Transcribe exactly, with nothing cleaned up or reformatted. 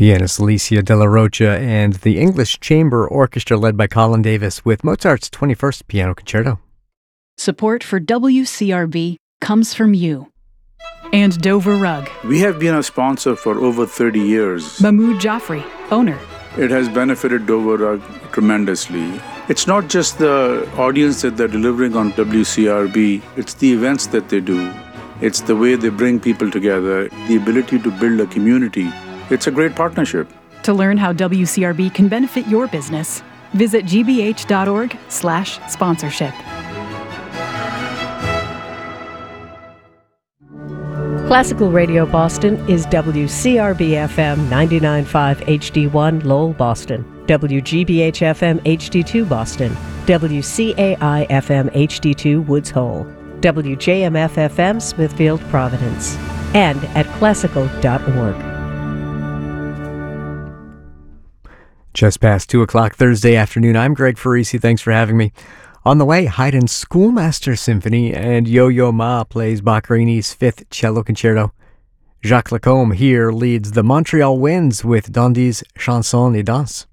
Pianist Alicia De La Rocha and the English Chamber Orchestra led by Colin Davis with Mozart's twenty-first Piano Concerto. Support for W C R B comes from you. And Dover Rug. We have been a sponsor for over thirty years. Mahmoud Jaffrey, owner. It has benefited Dover Rug tremendously. It's not just the audience that they're delivering on W C R B, it's the events that they do. It's the way they bring people together, the ability to build a community. It's a great partnership. To learn how W C R B can benefit your business, visit gbh.org slash sponsorship. Classical Radio Boston is W C R B F M ninety-nine point five H D one Lowell, Boston, W G B H F M H D two Boston, W C A I F M H D two Woods Hole, W J M F F M Smithfield, Providence, and at classical dot org. Just past two o'clock Thursday afternoon, I'm Greg Farisi. Thanks for having me. On the way, Haydn's Schoolmaster Symphony and Yo-Yo Ma plays Boccherini's Fifth Cello Concerto. Jacques Lacombe here leads the Montreal Winds with Dundee's Chansons et Danses.